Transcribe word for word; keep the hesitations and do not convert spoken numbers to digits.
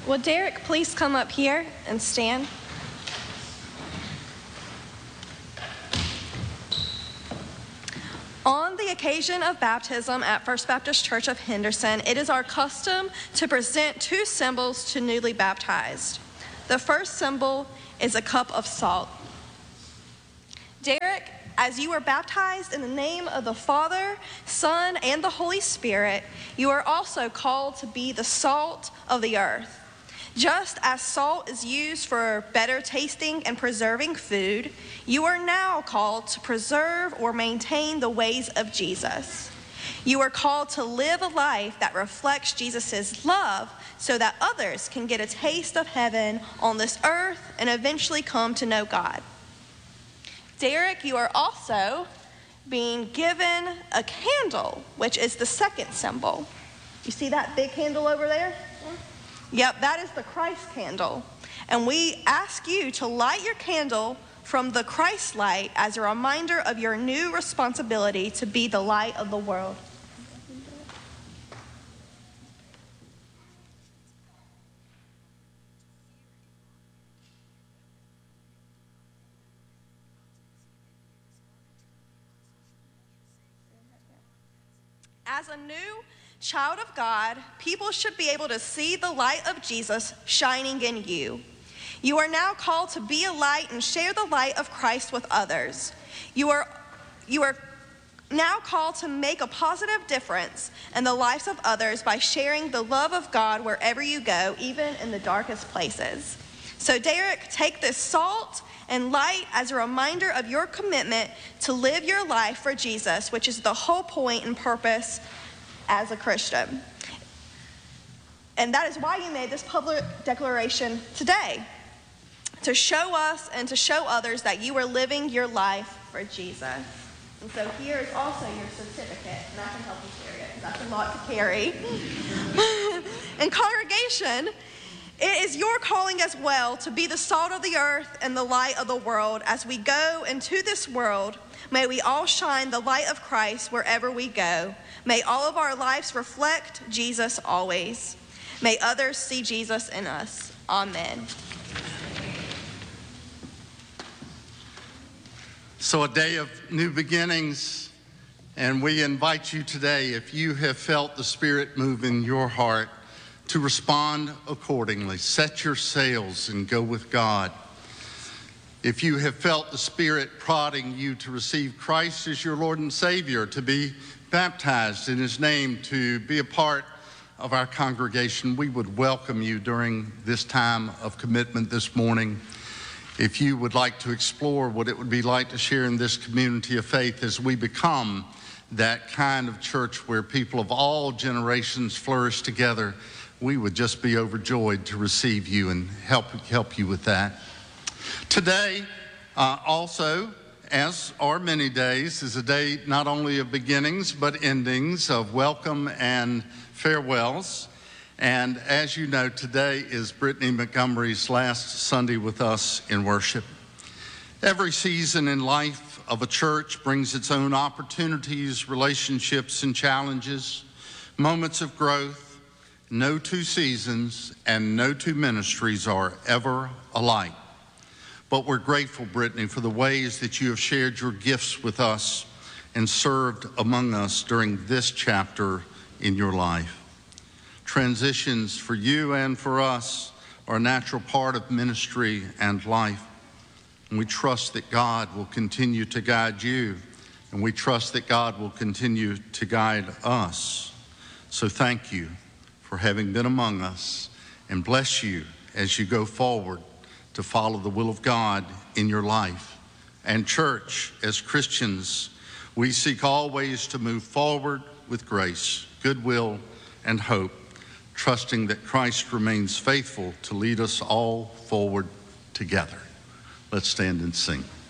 Will Derek please come up here and stand? On the occasion of baptism at First Baptist Church of Henderson, it is our custom to present two symbols to newly baptized. The first symbol is a cup of salt. Derek, as you are baptized in the name of the Father, Son, and the Holy Spirit, you are also called to be the salt of the earth. Just as salt is used for better tasting and preserving food, you are now called to preserve or maintain the ways of Jesus. You are called to live a life that reflects Jesus' love so that others can get a taste of heaven on this earth and eventually come to know God. Derek, you are also being given a candle, which is the second symbol. You see that big candle over there? Yep, that is the Christ candle. And we ask you to light your candle from the Christ light as a reminder of your new responsibility to be the light of the world. As a new child of God, people should be able to see the light of Jesus shining in you. You are now called to be a light and share the light of Christ with others. You are, you are now called to make a positive difference in the lives of others by sharing the love of God wherever you go, even in the darkest places. So Derek, take this salt and light as a reminder of your commitment to live your life for Jesus, which is the whole point and purpose as a Christian. And that is why you made this public declaration today, to show us and to show others that you are living your life for Jesus. And so here is also your certificate, and I can help you carry it because that's a lot to carry. And congregation, it is your calling as well to be the salt of the earth and the light of the world. As we go into this world, may we all shine the light of Christ wherever we go. May all of our lives reflect Jesus always. May others see Jesus in us. Amen. So a day of new beginnings, and we invite you today, if you have felt the Spirit move in your heart, to respond accordingly. Set your sails and go with God. If you have felt the Spirit prodding you to receive Christ as your Lord and Savior, to be baptized in His name, to be a part of our congregation, we would welcome you during this time of commitment this morning. If you would like to explore what it would be like to share in this community of faith as we become that kind of church where people of all generations flourish together, we would just be overjoyed to receive you and help help you with that. Today, uh, also, as are many days, is a day not only of beginnings but endings, of welcome and farewells. And as you know, today is Brittany Montgomery's last Sunday with us in worship. Every season in life of a church brings its own opportunities, relationships, and challenges, moments of growth. No two seasons and no two ministries are ever alike. But we're grateful, Brittany, for the ways that you have shared your gifts with us and served among us during this chapter in your life. Transitions for you and for us are a natural part of ministry and life. And we trust that God will continue to guide you, and we trust that God will continue to guide us. So thank you for having been among us, and bless you as you go forward to follow the will of God in your life. And church, as Christians, we seek always to move forward with grace, goodwill, and hope, trusting that Christ remains faithful to lead us all forward together. Let's stand and sing.